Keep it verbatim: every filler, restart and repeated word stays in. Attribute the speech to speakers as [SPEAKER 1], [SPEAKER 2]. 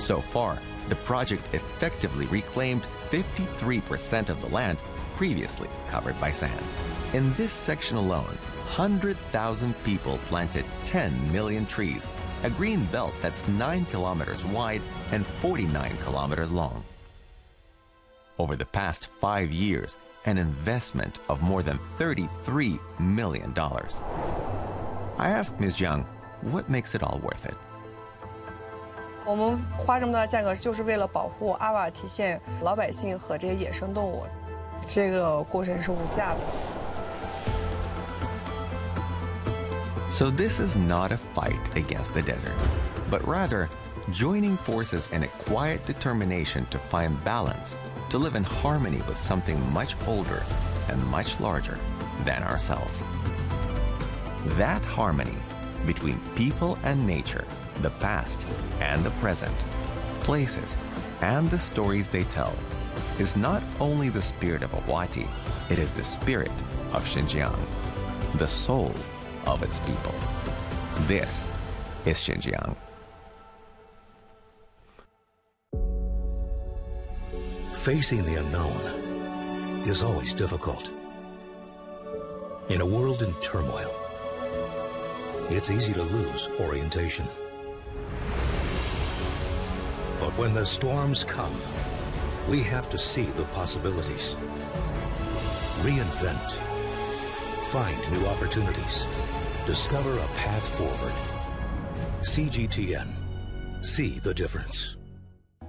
[SPEAKER 1] So far, the project effectively reclaimed fifty-three percent of the land previously covered by sand. In this section alone, one hundred thousand people planted ten million trees, a green belt that's nine kilometers wide and forty-nine kilometers long. Over the past five years, an investment of more than thirty-three million dollars. I asked Miz Jiang, what makes it all worth it?
[SPEAKER 2] 我们花这么大的价格，就是为了保护阿瓦提县老百姓和这些野生动物，这个过程是无价的。
[SPEAKER 1] So this is not a fight against the desert, but rather joining forces in a quiet determination to find balance, to live in harmony with something much older and much larger than ourselves. That harmony between people and nature, the past and the present, places and the stories they tell, is not only the spirit of Awati, it is the spirit of Xinjiang, the soul of its people. This is Xinjiang.
[SPEAKER 3] Facing the unknown is always difficult. In a world in turmoil, it's easy to lose orientation. But when the storms come, we have to see the possibilities, reinvent, find new opportunities, discover a path forward. C G T N. See the difference.